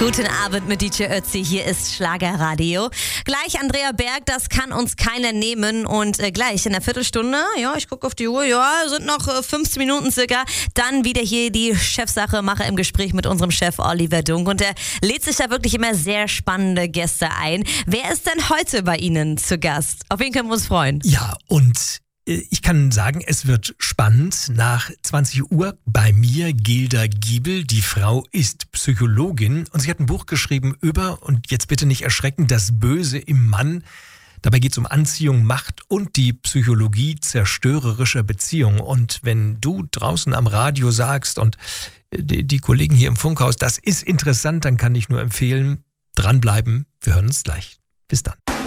Guten Abend mit DJ Ötzi, hier ist Schlagerradio. Gleich Andrea Berg, das kann uns keiner nehmen. Und gleich in der Viertelstunde, ja, ich gucke auf die Uhr, ja, sind noch 15 Minuten circa. Dann wieder hier die Chefsache, mache im Gespräch mit unserem Chef Oliver Dunk. Und der lädt sich da wirklich immer sehr spannende Gäste ein. Wer ist denn heute bei Ihnen zu Gast? Auf wen können wir uns freuen? Ja, und ich kann sagen, es wird spannend. Nach 20 Uhr bei mir Gilda Giebel. Die Frau ist Psychologin und sie hat ein Buch geschrieben über, und jetzt bitte nicht erschrecken, das Böse im Mann. Dabei geht es um Anziehung, Macht und die Psychologie zerstörerischer Beziehungen. Und wenn du draußen am Radio sagst und die Kollegen hier im Funkhaus, das ist interessant, dann kann ich nur empfehlen, dranbleiben. Wir hören uns gleich. Bis dann.